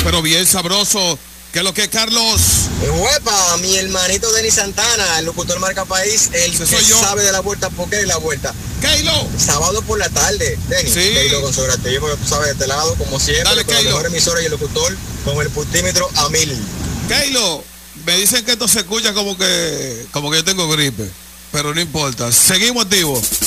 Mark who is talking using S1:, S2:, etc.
S1: pero bien sabroso. ¿Qué es lo que es, Carlos?
S2: Huepa, mi hermanito Denis Santana, el locutor marca país, el que sabe de la vuelta, porque es la vuelta.
S1: Keilo.
S2: Sábado por la tarde, Denis. Sí. Keilo con su gratis, porque tú sabes, de este lado, como siempre,
S1: dale,
S2: con la mejor emisora y el locutor, con el puntímetro a 1000.
S1: Keilo, me dicen que esto se escucha como que yo tengo gripe, pero no importa. Seguimos activos.